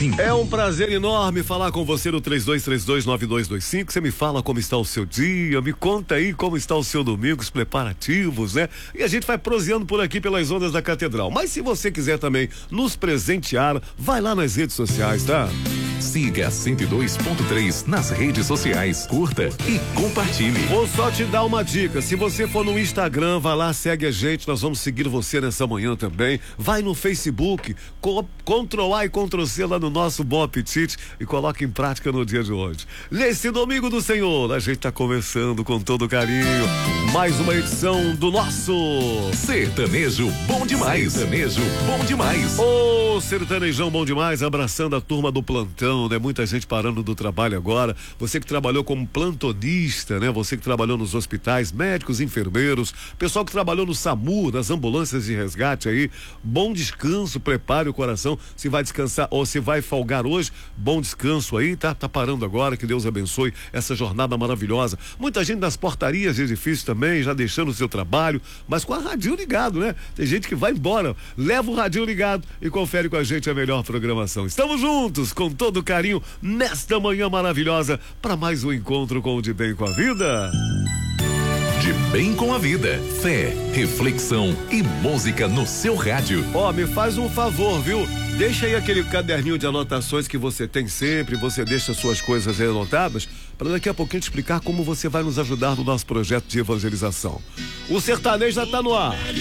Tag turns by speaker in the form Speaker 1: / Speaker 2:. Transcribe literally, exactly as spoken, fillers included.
Speaker 1: cinco.
Speaker 2: É um prazer enorme falar com você no três dois três dois nove dois dois cinco. Você me fala como está o seu dia, me conta aí como está o seu domingo, os preparativos, né? E a gente vai proseando por aqui pelas ondas da Catedral. Mas se você quiser também nos presentear, vai lá nas redes sociais, tá?
Speaker 1: Siga cento e dois ponto três nas redes sociais, curta e compartilhe.
Speaker 2: Vou só te dar uma dica, se você for no Instagram, vai lá, segue a gente, nós vamos seguir você nessa manhã também. Vai no Facebook, co Ctrl A e Ctrl C lá no nosso Bom Apetite e coloca em prática no dia de hoje. Nesse domingo do Senhor, a gente tá começando com todo carinho mais uma edição do nosso
Speaker 1: Sertanejo Bom Demais. Sertanejo Bom Demais.
Speaker 2: Ô, sertanejão bom demais, abraçando a turma do plantão, né? Muita gente parando do trabalho agora. Você que trabalhou como plantonista, né? Você que trabalhou nos hospitais, médicos, enfermeiros, pessoal que trabalhou no SAMU, nas ambulâncias de resgate aí, bom descanso, prepare o coração, se vai descansar ou se vai folgar hoje, bom descanso aí, tá? Tá parando agora, que Deus abençoe essa jornada maravilhosa. Muita gente nas portarias de edifícios também, já deixando o seu trabalho, mas com a radinho ligado, né? Tem gente que vai embora, leva o radinho ligado e confere com a gente a melhor programação. Estamos juntos, com todo carinho, nesta manhã maravilhosa, para mais um encontro com o De Bem com a Vida.
Speaker 1: De Bem com a Vida, fé, reflexão e música no seu rádio.
Speaker 2: Ó, oh, me faz um favor, viu? Deixa aí aquele caderninho de anotações que você tem sempre, você deixa suas coisas aí anotadas, para daqui a pouquinho te explicar como você vai nos ajudar no nosso projeto de evangelização. O sertanejo já tá no ar.